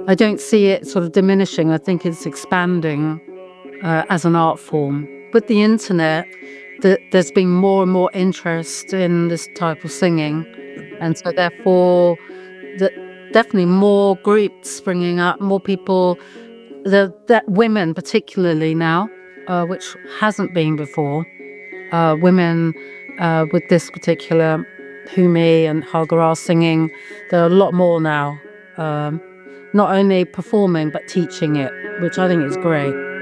I don't see it sort of diminishing. I think it's expanding as an art form. With the internet, there's been more and more interest in this type of singing, and so therefore, the, definitely more groups springing up, more people, that women particularly now, which hasn't been before. Women with this particular Humi and Hagara singing, there are a lot more now. Not only performing but teaching it, which I think is great.